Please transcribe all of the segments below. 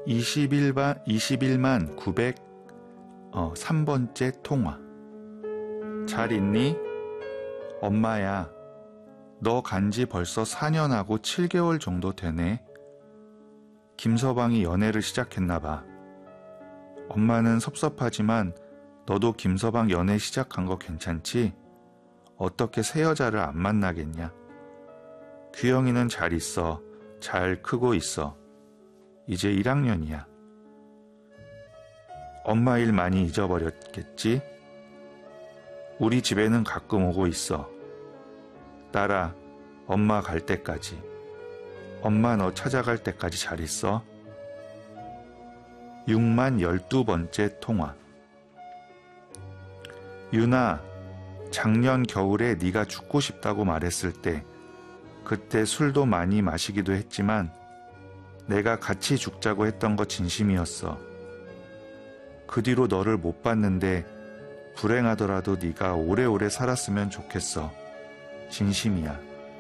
21만 903번째 통화. 잘 있니? 엄마야, 너 간지 벌써 4년하고 7개월 정도 되네. 김서방이 연애를 시작했나봐. 엄마는 섭섭하지만 너도 김서방 연애 시작한 거 괜찮지? 어떻게 새 여자를 안 만나겠냐? 규영이는 잘 있어. 잘 크고 있어. 이제 1학년이야. 엄마 일 많이 잊어버렸겠지? 우리 집에는 가끔 오고 있어. 딸아, 엄마 갈 때까지. 엄마 너 찾아갈 때까지 잘 있어. 6만 12번째 통화. 윤아, 작년 겨울에 네가 죽고 싶다고 말했을 때 그때 술도 많이 마시기도 했지만 내가 같이 죽자고 했던 거 진심이었어. 그 뒤로 너를 못 봤는데 불행하더라도 네가 오래오래 살았으면 좋겠어. 진심이야.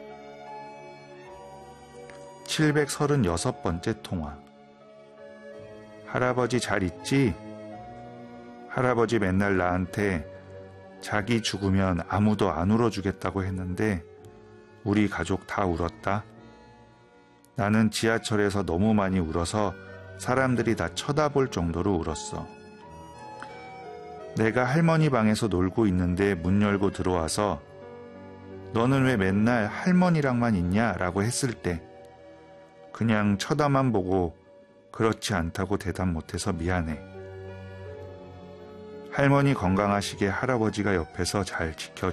736번째 통화. 할아버지 잘 있지? 할아버지 맨날 나한테 자기 죽으면 아무도 안 울어주겠다고 했는데 우리 가족 다 울었다. 나는 지하철에서 너무 많이 울어서 사람들이 다 쳐다볼 정도로 울었어. 내가 할머니 방에서 놀고 있는데 문 열고 들어와서 너는 왜 맨날 할머니랑만 있냐? 라고 했을 때 그냥 쳐다만 보고 그렇지 않다고 대답 못해서 미안해. 할머니 건강하시게 할아버지가 옆에서 잘 지켜줘.